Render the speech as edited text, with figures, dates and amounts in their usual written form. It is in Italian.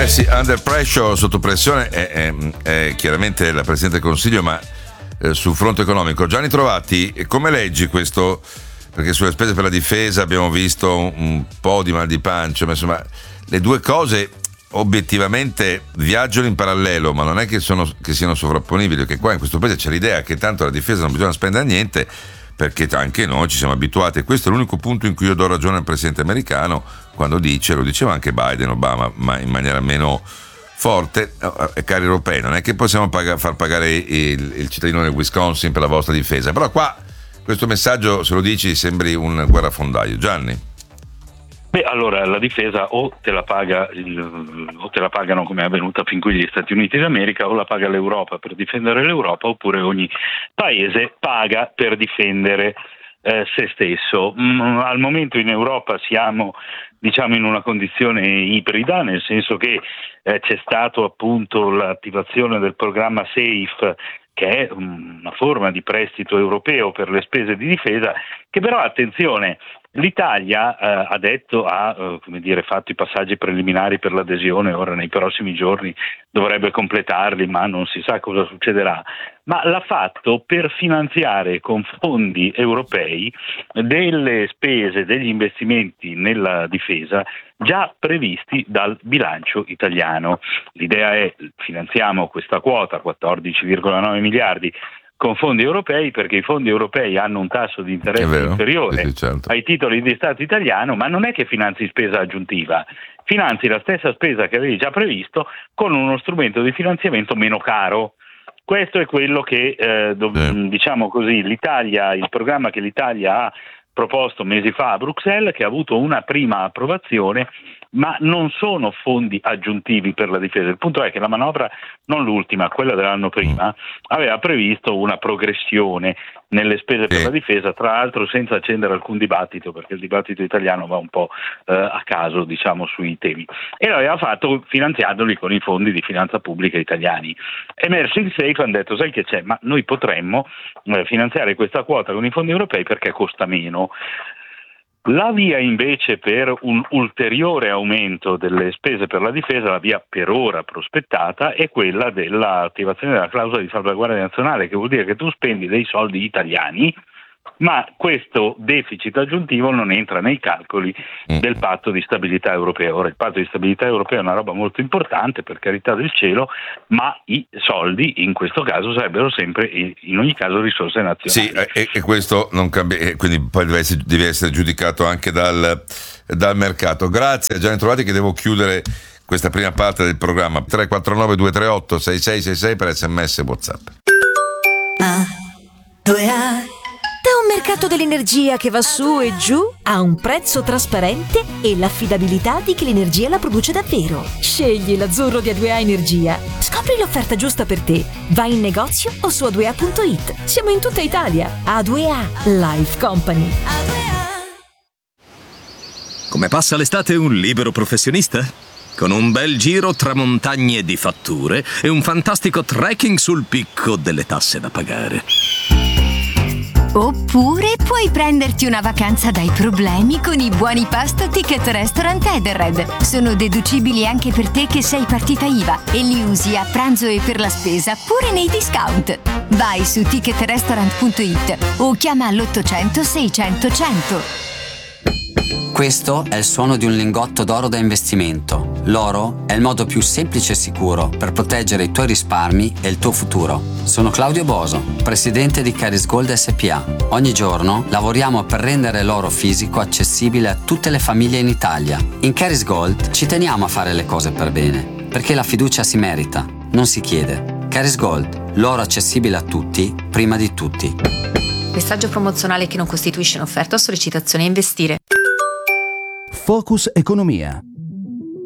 Beh sì, under pressure, sotto pressione, è chiaramente la Presidente del Consiglio, ma sul fronte economico. Gianni Trovati, come leggi questo? Perché sulle spese per la difesa abbiamo visto un po' di mal di pancia, ma insomma le due cose obiettivamente viaggiano in parallelo, ma non è che siano sovrapponibili, perché qua in questo paese c'è l'idea che tanto la difesa non bisogna spendere niente, perché anche noi ci siamo abituati, e questo è l'unico punto in cui io do ragione al presidente americano quando dice, lo diceva anche Biden, Obama, ma in maniera meno forte, cari europei, non è che possiamo far pagare il cittadino del Wisconsin per la vostra difesa, però qua questo messaggio, se lo dici, sembri un guerrafondaio. Gianni? Beh, allora la difesa o te la pagano come è avvenuta fin qui gli Stati Uniti d'America, o la paga l'Europa per difendere l'Europa, oppure ogni paese paga per difendere se stesso. Al momento in Europa siamo, diciamo, in una condizione ibrida, nel senso che c'è stato appunto l'attivazione del programma SAFE, che è una forma di prestito europeo per le spese di difesa, che però, attenzione, l'Italia ha fatto i passaggi preliminari per l'adesione, ora nei prossimi giorni dovrebbe completarli, ma non si sa cosa succederà, ma l'ha fatto per finanziare con fondi europei delle spese, degli investimenti nella difesa già previsti dal bilancio italiano. L'idea è: finanziamo questa quota, 14,9 miliardi, con fondi europei, perché i fondi europei hanno un tasso di interesse inferiore certo, ai titoli di Stato italiano, ma non è che finanzi spesa aggiuntiva, finanzi la stessa spesa che avevi già previsto con uno strumento di finanziamento meno caro. Questo è quello che, diciamo così, il programma che l'Italia ha proposto mesi fa a Bruxelles, che ha avuto una prima approvazione, ma non sono fondi aggiuntivi per la difesa. Il punto è che la manovra, non l'ultima, quella dell'anno prima, aveva previsto una progressione nelle spese per la difesa, tra l'altro senza accendere alcun dibattito, perché il dibattito italiano va un po' a caso, diciamo, sui temi, e l'aveva fatto finanziandoli con i fondi di finanza pubblica italiani. Emerso il SAFE, hanno detto: sai che c'è, ma noi potremmo finanziare questa quota con i fondi europei perché costa meno. La via invece per un ulteriore aumento delle spese per la difesa, la via per ora prospettata, è quella dell'attivazione della clausola di salvaguardia nazionale, che vuol dire che tu spendi dei soldi italiani, ma questo deficit aggiuntivo non entra nei calcoli del patto di stabilità europeo. Ora, il patto di stabilità europeo è una roba molto importante, per carità del cielo, ma i soldi in questo caso sarebbero sempre, in ogni caso, risorse nazionali. Sì, e questo non cambia, quindi poi deve essere giudicato anche dal mercato. Grazie a Gianni Trovati, che devo chiudere questa prima parte del programma. 349 238 6666 per SMS e WhatsApp. Da un mercato dell'energia che va su e giù a un prezzo trasparente e l'affidabilità di chi l'energia la produce davvero. Scegli l'azzurro di A2A Energia. Scopri l'offerta giusta per te. Vai in negozio o su a2a.it. Siamo in tutta Italia. A2A Life Company. Come passa l'estate un libero professionista? Con un bel giro tra montagne di fatture e un fantastico trekking sul picco delle tasse da pagare. Oppure puoi prenderti una vacanza dai problemi con i buoni pasto Ticket Restaurant Edenred. Sono deducibili anche per te che sei partita IVA e li usi a pranzo e per la spesa pure nei discount. Vai su ticketrestaurant.it o chiama all'800 600 100. Questo è il suono di un lingotto d'oro da investimento. L'oro è il modo più semplice e sicuro per proteggere i tuoi risparmi e il tuo futuro. Sono Claudio Boso, presidente di Caris Gold SPA. Ogni giorno lavoriamo per rendere l'oro fisico accessibile a tutte le famiglie in Italia. In Caris Gold ci teniamo a fare le cose per bene, perché la fiducia si merita, non si chiede. Caris Gold, l'oro accessibile a tutti, prima di tutti. Messaggio promozionale che non costituisce un'offerta o sollecitazione a investire. Focus Economia.